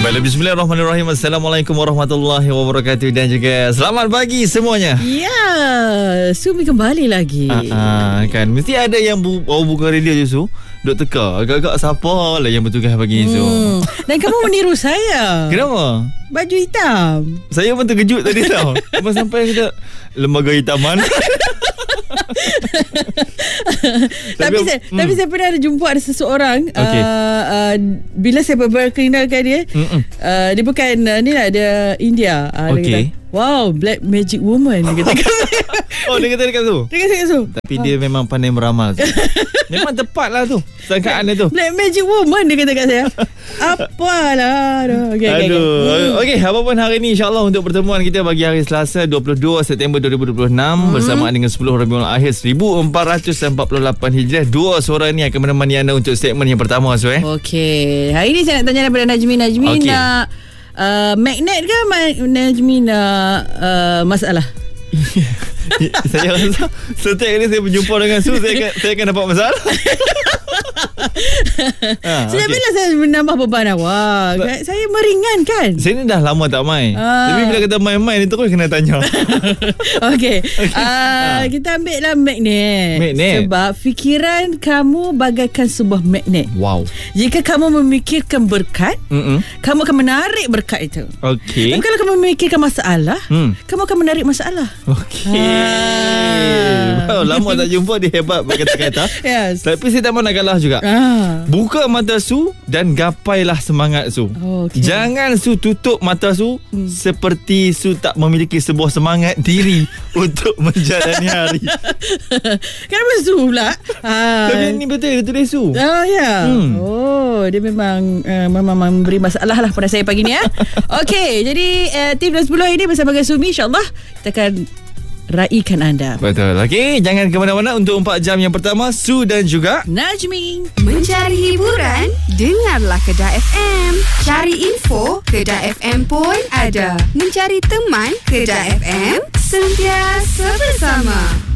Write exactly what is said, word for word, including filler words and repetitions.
Baiklah, bismillahirrahmanirrahim. Assalamualaikum warahmatullahi wabarakatuh. Dan juga selamat pagi semuanya. Ya, Sumi kembali lagi. Ah, ah, kan mesti ada yang bu- baru buka radio je Su. Duk teka agak-agak siapa lah yang bertugas pagi ni Su. Hmm. Dan kamu meniru saya. Kenapa? Baju hitam. Saya pun terkejut tadi tau. Lepas sampai kita lembaga hitaman. tapi saya, hmm. tapi saya pernah ada jumpa ada seseorang okay. uh, uh, bila saya berkenalkan dia, uh, dia bukan uh, ni lah, dia India. Uh, okay. dia kata, wow, black magic woman, dia kata. Oh, dia kata dekat tu. Dia kata dekat tu. Tapi ha. dia memang pandai meramal tu. Memang tepat lah tu sangkaan dia tu. Black magic woman, dia kata kat saya. Apalah. Okay, Aduh. okay, okay. okay, apa pun hari ni insyaAllah untuk pertemuan kita bagi hari Selasa dua puluh dua September dua ribu dua puluh enam hmm. bersamaan dengan sepuluh Rabiul Akhir seribu empat ratus empat puluh lapan Hijrah. Dua suara ni akan menemani anda untuk segmen yang pertama Su eh. Okey. Hari ni saya nak tanya daripada Najmi. Najmi okay. nak uh, magnet ke Najmi nak uh, masalah? Saya rasa setiap kali saya berjumpa dengan Su, saya akan, saya akan dapat masalah. ha, Sejak okay. bila saya menambah beban awak? Ba- saya meringankan. Saya ni dah lama tak main. ah. Tapi bila kata main-main ni terus kena tanya. Okey, okay. uh, ha. kita ambil lah magnet. Magnet. Sebab fikiran kamu bagaikan sebuah magnet. Wow. Jika kamu memikirkan berkat, Mm-mm. kamu akan menarik berkat itu. Okey. Dan kalau kamu memikirkan masalah, hmm. kamu akan menarik masalah. Okey. ah. Wow, lama tak jumpa, dia hebat berkata-kata. Yes. Tapi saya tak mahu nak kalah juga. ah. Buka mata Su dan gapailah semangat Su. Okay. Jangan Su tutup mata Su hmm. seperti Su tak memiliki sebuah semangat diri untuk menjalani hari. Kenapa Su pula? ah. Tapi ni betul, dia tulis Su. Oh ya. Yeah. Hmm. Oh, dia memang uh, memang memberi masalah lah pada saya pagi ni ya. Okey, jadi uh, tim dua sepuluh ini bersama dengan Sumi, insya-Allah kita akan raikan anda. Betul. Okey, jangan ke mana-mana untuk empat jam yang pertama Su dan juga Najmi. Mencari hiburan, dengarlah Kedah F M. Cari info, Kedah F M pun ada. Mencari teman, Kedah F M, sentiasa bersama.